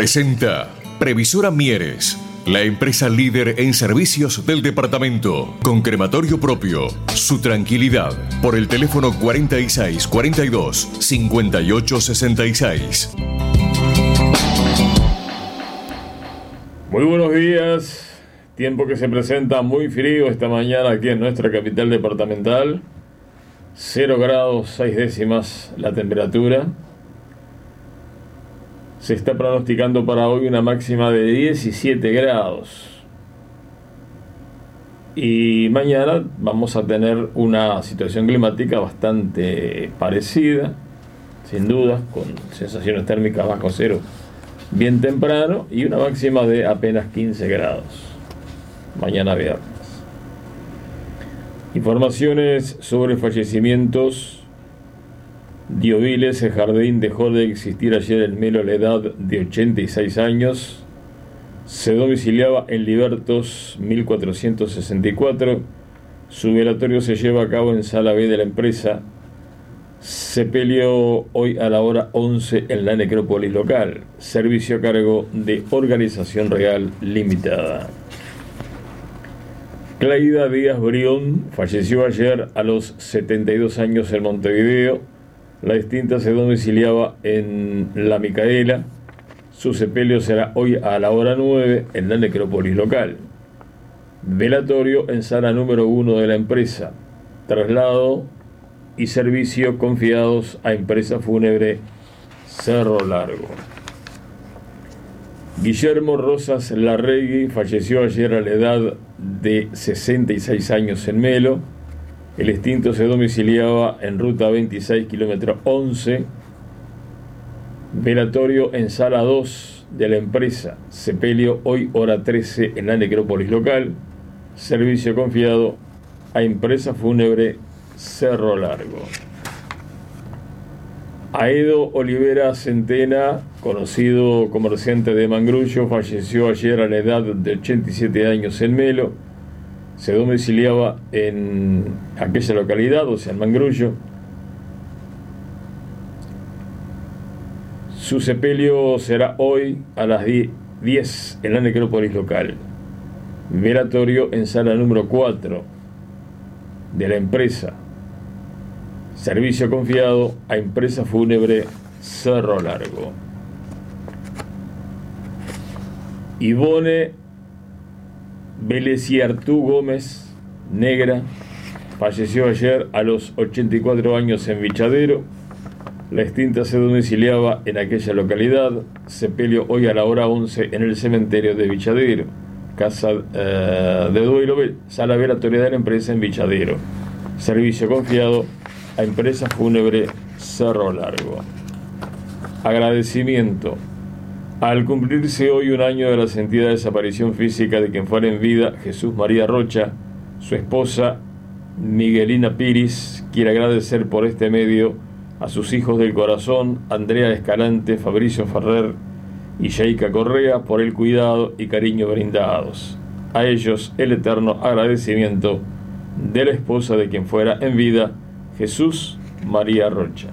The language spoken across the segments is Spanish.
presenta Previsora Mieres, la empresa líder en servicios del departamento, con crematorio propio. Su tranquilidad, por el teléfono 46 42 58 66. Muy buenos días. Tiempo que se presenta muy frío esta mañana aquí en nuestra capital departamental. 0 grados 6 décimas la temperatura. Se está pronosticando para hoy una máxima de 17 grados. Y mañana vamos a tener una situación climática bastante parecida, sin duda, con sensaciones térmicas bajo cero bien temprano y una máxima de apenas 15 grados. Mañana viernes. Informaciones sobre fallecimientos. Dioviles Jardín dejó de existir ayer en Melo a la edad de 86 años. Se domiciliaba en Libertos 1464. Su velatorio se lleva a cabo en Sala B de la empresa. Sepelio hoy a la hora 11 en la necrópolis local. Servicio a cargo de Organización Real Limitada. Claida Díaz Brión falleció ayer a los 72 años en Montevideo. La distinta se domiciliaba en La Micaela. Su sepelio será hoy a la hora 9 en la necrópolis local. Velatorio en sala número 1 de la empresa. Traslado y servicio confiados a empresa fúnebre Cerro Largo. Guillermo Rosas Larregui falleció ayer a la edad de 66 años en Melo. El extinto se domiciliaba en ruta 26, kilómetro 11. Velatorio en sala 2 de la empresa. Sepelio hoy hora 13 en la necrópolis local. Servicio confiado a empresa fúnebre Cerro Largo. Aedo Olivera Centena, conocido comerciante de Mangrullo, falleció ayer a la edad de 87 años en Melo. Se domiciliaba en aquella localidad, o sea, en Mangrullo. Su sepelio será hoy a las 10 en la necrópolis local. Velatorio en sala número 4 de la empresa. Servicio confiado a empresa fúnebre Cerro Largo. Ivone Beleciartú Gómez, negra, falleció ayer a los 84 años en Vichadero. La extinta se domiciliaba en aquella localidad. Sepelio hoy a la hora 11 en el cementerio de Vichadero. Casa de Duelo, sala velatoria de la empresa en Vichadero. Servicio confiado a empresa fúnebre Cerro Largo. Agradecimiento. Al cumplirse hoy un año de la sentida desaparición física de quien fuera en vida Jesús María Rocha, su esposa Miguelina Piris quiere agradecer por este medio a sus hijos del corazón, Andrea Escalante, Fabricio Ferrer y Sheika Correa, por el cuidado y cariño brindados. A ellos el eterno agradecimiento de la esposa de quien fuera en vida Jesús María Rocha.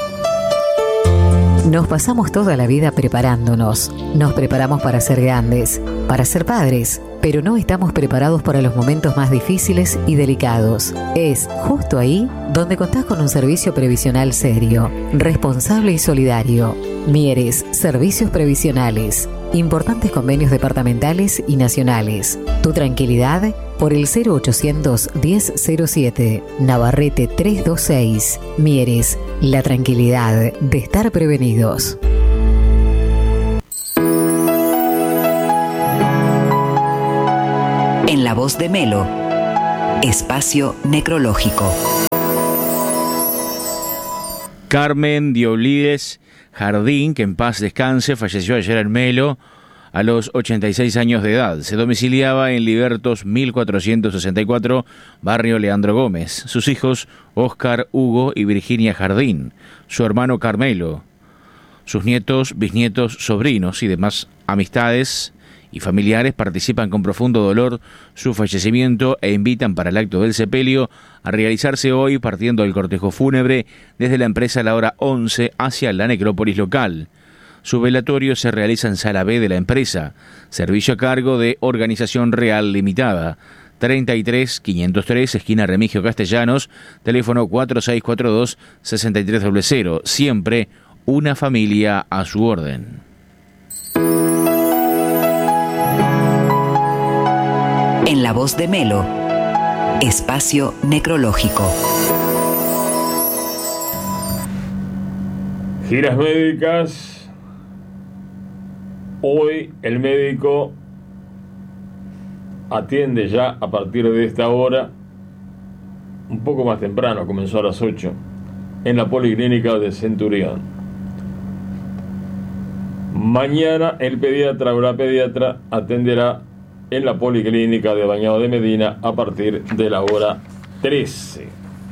Nos pasamos toda la vida preparándonos. Nos preparamos para ser grandes, para ser padres, pero no estamos preparados para los momentos más difíciles y delicados. Es justo ahí donde contás con un servicio previsional serio, responsable y solidario. Mieres, Servicios Previsionales. Importantes convenios departamentales y nacionales. Tu tranquilidad por el 0800 1007, Navarrete 326. Mieres, la tranquilidad de estar prevenidos. En la voz de Melo, espacio necrológico. Carmen Dioviles Jardín, que en paz descanse, falleció ayer en Melo a los 86 años de edad. Se domiciliaba en Libertos 1464, barrio Leandro Gómez. Sus hijos, Óscar, Hugo y Virginia Jardín. Su hermano Carmelo. Sus nietos, bisnietos, sobrinos y demás amistades y familiares participan con profundo dolor su fallecimiento e invitan para el acto del sepelio a realizarse hoy partiendo del cortejo fúnebre desde la empresa a la hora 11 hacia la necrópolis local. Su velatorio se realiza en Sala B de la empresa. Servicio a cargo de Organización Real Limitada. 33 503, esquina Remigio Castellanos, teléfono 4642-6300. Siempre una familia a su orden. En la voz de Melo, espacio necrológico. Giras médicas. Hoy el médico atiende ya a partir de esta hora, un poco más temprano, comenzó a las 8, en la Policlínica de Centurión. Mañana el pediatra o la pediatra atenderá en la Policlínica de Bañado de Medina a partir de la hora 13.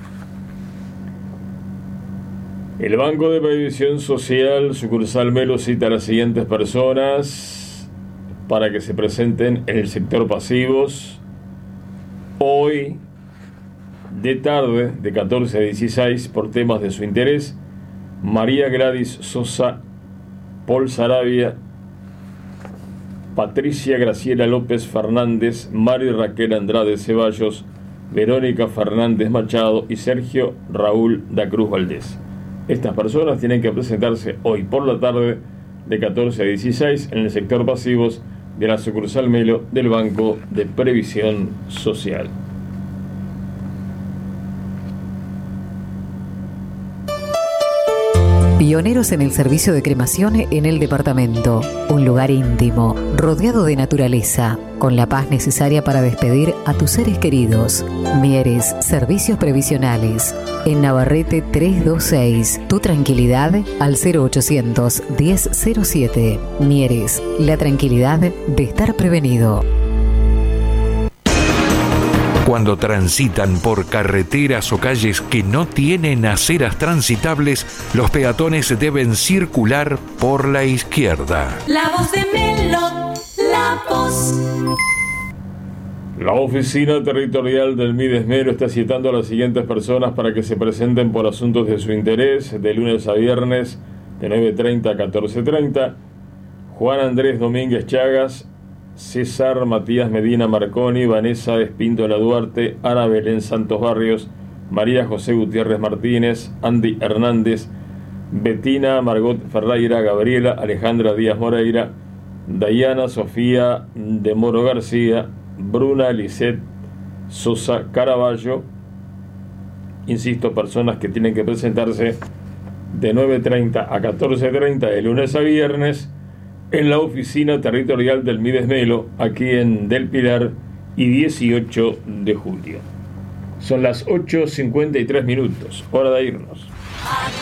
El Banco de Previsión Social, sucursal Melo, cita a las siguientes personas para que se presenten en el sector pasivos. Hoy, de tarde, de 14 a 16, por temas de su interés, María Gladys Sosa, Paul Sarabia, Patricia Graciela López Fernández, Mari Raquel Andrade Ceballos, Verónica Fernández Machado y Sergio Raúl da Cruz Valdés. Estas personas tienen que presentarse hoy por la tarde de 14 a 16 en el sector pasivos de la sucursal Melo del Banco de Previsión Social. Pioneros en el servicio de cremación en el departamento. Un lugar íntimo, rodeado de naturaleza, con la paz necesaria para despedir a tus seres queridos. Mieres, servicios previsionales. En Navarrete 326. Tu tranquilidad al 0800 1007. Mieres, la tranquilidad de estar prevenido. Cuando transitan por carreteras o calles que no tienen aceras transitables, los peatones deben circular por la izquierda. La voz de Melo, la voz. La oficina territorial del Mides Melo está citando a las siguientes personas para que se presenten por asuntos de su interés de lunes a viernes de 9:30 a 14:30. Juan Andrés Domínguez Chagas, César Matías Medina Marconi, Vanessa Espíndola Duarte, Ana Belén Santos Barrios, María José Gutiérrez Martínez, Andy Hernández, Betina Margot Ferreira, Gabriela Alejandra Díaz Moreira, Dayana Sofía de Moro García, Bruna Lisette Sosa Caraballo. Insisto, personas que tienen que presentarse de 9:30 a 14:30 de lunes a viernes en la oficina territorial del Mides Melo, aquí en Del Pilar y 18 de julio. Son las 8:53, hora de irnos.